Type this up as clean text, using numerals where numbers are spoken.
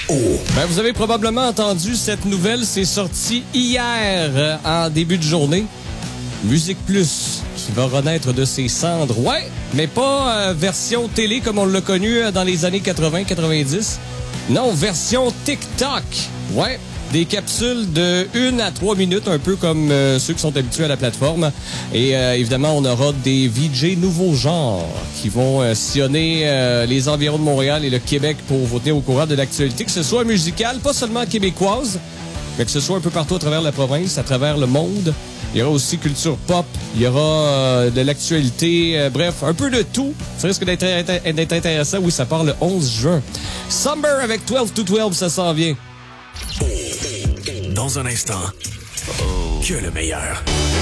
Ben, vous avez probablement entendu cette nouvelle, c'est sorti hier en début de journée. Musique Plus qui va renaître de ses cendres. Ouais, mais pas version télé comme on l'a connu dans les années 80-90. Non, version TikTok. Ouais, des capsules de 1 à 3 minutes, un peu comme ceux qui sont habitués à la plateforme. Et évidemment, on aura des VJ nouveaux genres qui vont sillonner les environs de Montréal et le Québec pour vous tenir au courant de l'actualité, que ce soit musicale, pas seulement québécoise, mais que ce soit un peu partout à travers la province, à travers le monde. Il y aura aussi culture pop, il y aura de l'actualité, bref, un peu de tout. Ça risque d'être intéressant. Oui, ça part le 11 juin. Summer avec 12 to 12, ça s'en vient. Dans un instant, que le meilleur.